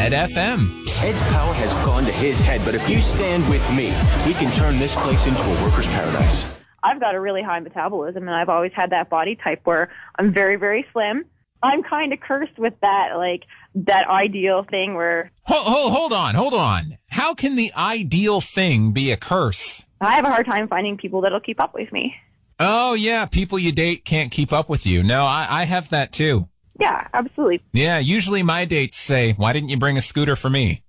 Ed FM. Ed's power has gone to his head, but if you stand with me, we can turn this place into a worker's paradise. I've got a really high metabolism, and I've always had that body type where I'm very, very slim. I'm kind of cursed with that, like, that ideal thing where... Hold on. How can the ideal thing be a curse? I have a hard time finding people that'll keep up with me. Oh, yeah, people you date can't keep up with you. No, I have that too. Yeah, absolutely. Yeah, usually my dates say, why didn't you bring a scooter for me?